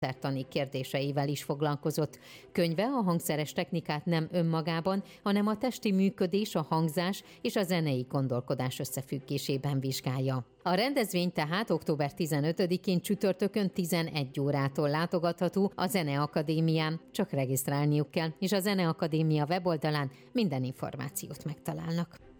hangszertani kérdéseivel is foglalkozott. Könyve a hangszeres technikát nem önmagában, hanem a testi működés, a hangzás és a zenei gondolkodás összefüggésében vizsgálja. A rendezvény tehát október 15-én csütörtökön 11 órától látogatható a Zeneakadémián. Csak regisztrálniuk kell, és a Zeneakadémia weboldalán minden információt megtalálnak.